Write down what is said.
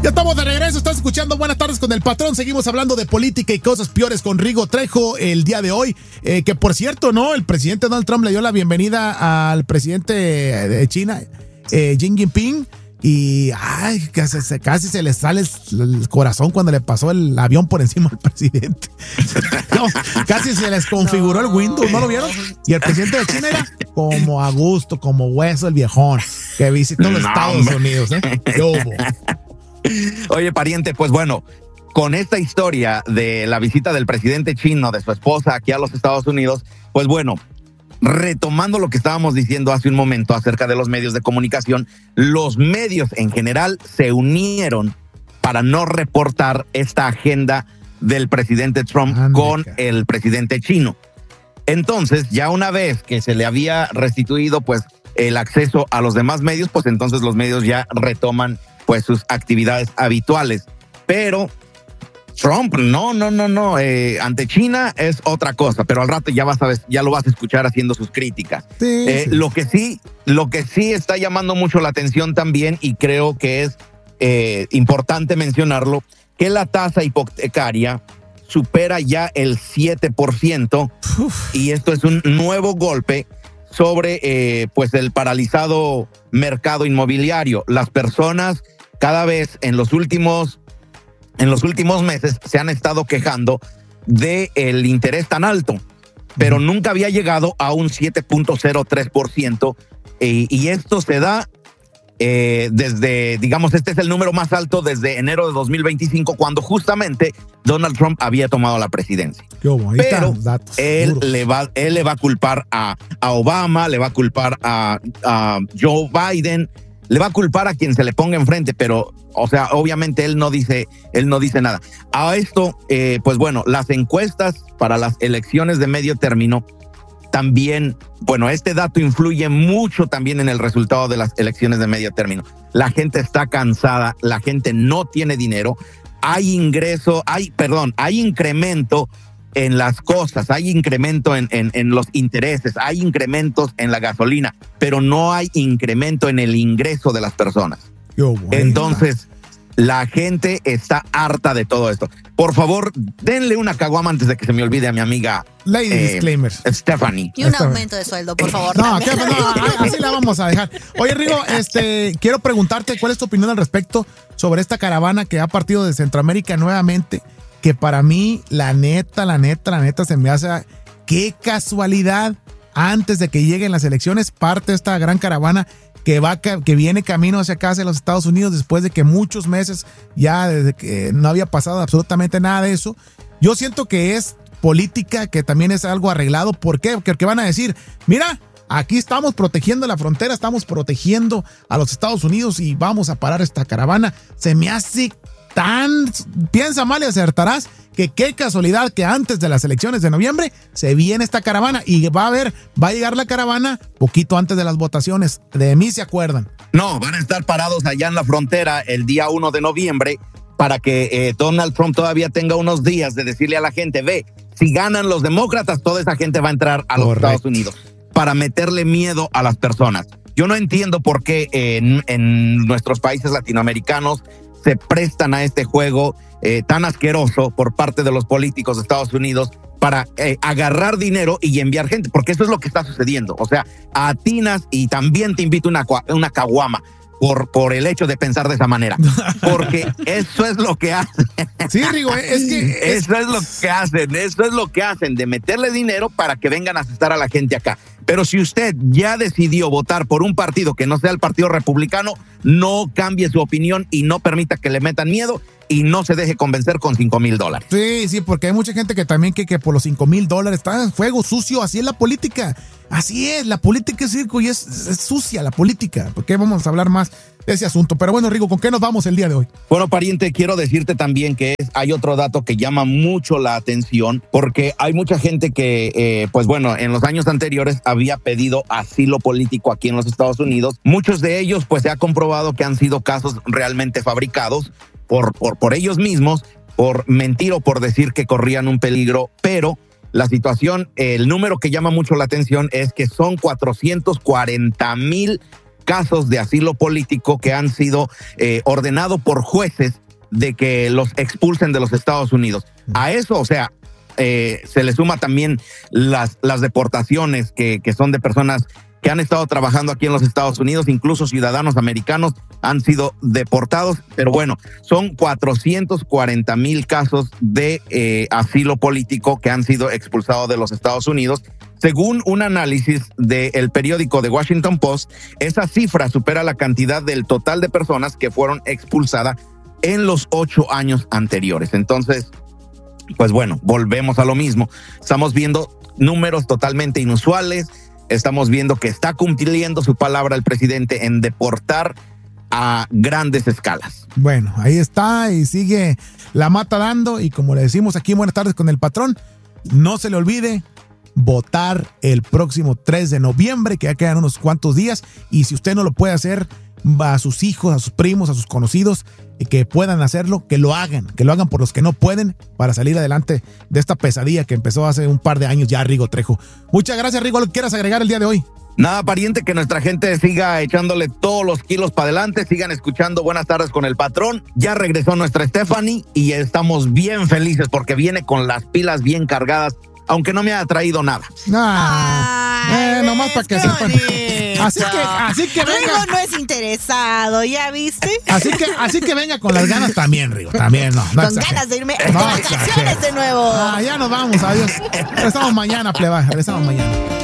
Ya estamos de regreso, estás escuchando Buenas Tardes con el Patrón. Seguimos hablando de política y cosas peores con Rigo Trejo el día de hoy. Que por cierto, ¿no? El presidente Donald Trump le dio la bienvenida al presidente de China, Xi Jinping. Y casi se le sale el corazón cuando le pasó el avión por encima al presidente. No, casi se les configuró el Windows, ¿no lo vieron? Y el presidente de China era como a gusto, como hueso el viejón, que visitó los Estados Unidos. ¿Qué hubo? Oye, pariente, pues bueno, con esta historia de la visita del presidente chino, de su esposa aquí a los Estados Unidos, pues bueno, retomando lo que estábamos diciendo hace un momento acerca de los medios de comunicación, los medios en general se unieron para no reportar esta agenda del presidente Trump con el presidente chino. Entonces, ya una vez que se le había restituido pues el acceso a los demás medios, pues entonces los medios ya retoman pues sus actividades habituales. Pero Trump, no. Ante China es otra cosa, pero al rato ya lo vas a escuchar haciendo sus críticas. Sí. Lo que sí está llamando mucho la atención también, y creo que es importante mencionarlo, que la tasa hipotecaria supera ya el 7%. Y esto es un nuevo golpe sobre pues el paralizado mercado inmobiliario. Las personas cada vez en los últimos meses se han estado quejando del interés tan alto, pero nunca había llegado a un 7.03%, y esto se da desde, digamos, este es el número más alto desde enero de 2025, cuando justamente Donald Trump había tomado la presidencia. Pero él le va a culpar a Obama, le va a culpar a Joe Biden, le va a culpar a quien se le ponga enfrente, pero, o sea, obviamente él no dice nada. A esto, pues bueno, las encuestas para las elecciones de medio término también, bueno, este dato influye mucho también en el resultado de las elecciones de medio término. La gente está cansada, la gente no tiene dinero, hay incremento en las cosas, hay incremento en los intereses, hay incrementos en la gasolina, pero no hay incremento en el ingreso de las personas. Entonces, la gente está harta de todo esto. Por favor, denle una caguama antes de que se me olvide a mi amiga Lady Disclaimer Stephanie. Y un aumento de sueldo, por favor. No, así la vamos a dejar. Oye, Rigo, quiero preguntarte cuál es tu opinión al respecto sobre esta caravana que ha partido de Centroamérica nuevamente, que para mí, la neta, se me hace, qué casualidad, antes de que lleguen las elecciones, parte esta gran caravana que viene camino hacia acá, hacia los Estados Unidos, después de que muchos meses ya, desde que no había pasado absolutamente nada de eso. Yo siento que es política, que también es algo arreglado. ¿Por qué? Porque van a decir, mira, aquí estamos protegiendo la frontera, estamos protegiendo a los Estados Unidos y vamos a parar esta caravana. Se me hace piensa mal y acertarás, que qué casualidad que antes de las elecciones de noviembre se viene esta caravana, y va a llegar la caravana poquito antes de las votaciones. De mí se acuerdan. No, van a estar parados allá en la frontera el día 1 de noviembre para que Donald Trump todavía tenga unos días de decirle a la gente, ve, si ganan los demócratas, toda esa gente va a entrar a los Estados Unidos, para meterle miedo a las personas. Yo no entiendo por qué en nuestros países latinoamericanos se prestan a este juego tan asqueroso por parte de los políticos de Estados Unidos para agarrar dinero y enviar gente, porque eso es lo que está sucediendo. O sea, atinas, y también te invito una caguama por el hecho de pensar de esa manera, porque eso es lo que hacen. Sí, Rigo, eso es lo que hacen, de meterle dinero para que vengan a asustar a la gente acá. Pero si usted ya decidió votar por un partido que no sea el Partido Republicano, no cambie su opinión y no permita que le metan miedo, y no se deje convencer con $5,000. Sí, porque hay mucha gente que también que por los $5,000 está en juego sucio. Así es la política. Así es, la política es circo y es sucia la política. Porque vamos a hablar más de ese asunto. Pero bueno, Rigo, ¿con qué nos vamos el día de hoy? Bueno, pariente, quiero decirte también que hay otro dato que llama mucho la atención, porque hay mucha gente que, pues bueno, en los años anteriores había pedido asilo político aquí en los Estados Unidos. Muchos de ellos, pues se ha comprobado que han sido casos realmente fabricados por ellos mismos, por mentir o por decir que corrían un peligro. Pero la situación, el número que llama mucho la atención es que son 440,000 casos de asilo político que han sido ordenados por jueces de que los expulsen de los Estados Unidos. A eso, o sea, se le suma también las deportaciones que son de personas que han estado trabajando aquí en los Estados Unidos, incluso ciudadanos americanos han sido deportados, pero bueno, son 440,000 casos de asilo político que han sido expulsados de los Estados Unidos. Según un análisis del periódico The Washington Post, esa cifra supera la cantidad del total de personas que fueron expulsadas en los 8 años anteriores. Entonces, pues bueno, volvemos a lo mismo. Estamos viendo números totalmente inusuales. Estamos viendo que está cumpliendo su palabra el presidente en deportar a grandes escalas. Bueno, ahí está y sigue la mata dando, y como le decimos aquí en Buenas Tardes con el Patrón, no se le olvide votar el próximo 3 de noviembre, que ya quedan unos cuantos días, y si usted no lo puede hacer, a sus hijos, a sus primos, a sus conocidos, que puedan hacerlo, que lo hagan por los que no pueden, para salir adelante de esta pesadilla que empezó hace un par de años ya, Rigo Trejo. Muchas gracias, Rigo. ¿Lo quieras agregar el día de hoy? Nada, pariente, que nuestra gente siga echándole todos los kilos para adelante, sigan escuchando Buenas Tardes con el Patrón. Ya regresó nuestra Stephanie y estamos bien felices porque viene con las pilas bien cargadas, aunque no me haya traído nada. Nomás para que sepan. Así que venga. Rigo no es interesado, ¿ya viste? Así que venga con las ganas también, Rigo. También, no con ganas de irme de vacaciones de nuevo. Ya nos vamos, adiós. Regresamos mañana, pleba. Regresamos mañana.